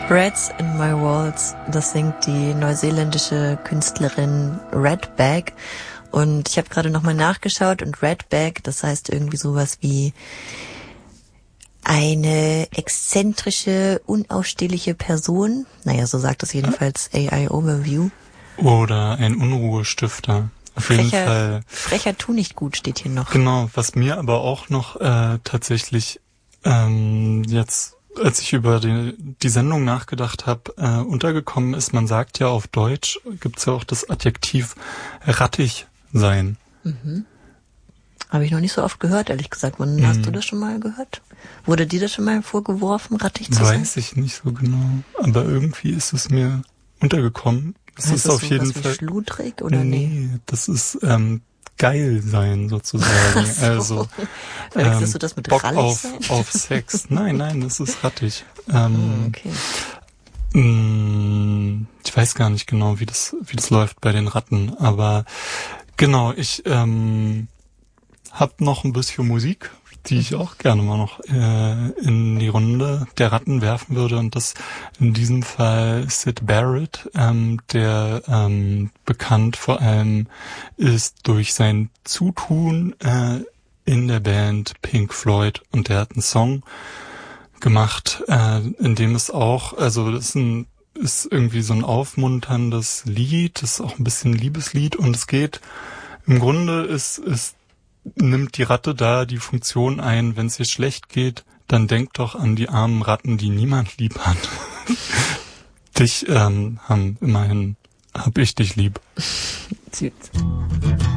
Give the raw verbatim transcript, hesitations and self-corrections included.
Rats in My Walls, das singt die neuseeländische Künstlerin Ratbag. Und ich habe gerade nochmal nachgeschaut und Ratbag, das heißt irgendwie sowas wie eine exzentrische, unausstehliche Person. Naja, so sagt es jedenfalls A I Overview. Oder ein Unruhestifter. Auf jeden Frecher, Fall. Frecher tu nicht gut steht hier noch. Genau, was mir aber auch noch äh, tatsächlich ähm, jetzt, als ich über die, die Sendung nachgedacht habe, äh, untergekommen ist, man sagt ja auf Deutsch, gibt's ja auch das Adjektiv rattig sein. Mhm. Habe ich noch nicht so oft gehört, ehrlich gesagt. Wann mhm. hast du das schon mal gehört? Wurde dir das schon mal vorgeworfen, rattig zu sein? Weiß ich nicht so genau, aber irgendwie ist es mir untergekommen. Das heißt ist das auf so jeden was Fall wie schludrig oder nee, nee? Das ist ähm, geil sein sozusagen. So. Also verwechselst ähm, du das mit Bock rallig auf, sein? auf Sex. Nein, nein, das ist rattig. Ähm, oh, okay. mh, ich weiß gar nicht genau, wie das wie das läuft bei den Ratten, aber genau, ich ähm, hab noch ein bisschen Musik, die ich auch gerne mal noch äh, in die Runde der Ratten werfen würde, und das in diesem Fall Syd Barrett, ähm, der ähm, bekannt vor allem ist durch sein Zutun äh, in der Band Pink Floyd, und der hat einen Song gemacht, äh, in dem es auch, also das ist ein ist irgendwie so ein aufmunterndes Lied, das ist auch ein bisschen ein Liebeslied, und es geht, im Grunde ist ist nimmt die Ratte da die Funktion ein, wenn es ihr schlecht geht, dann denk doch an die armen Ratten, die niemand lieb hat. Dich ähm, haben immerhin, hab ich dich lieb. Süß.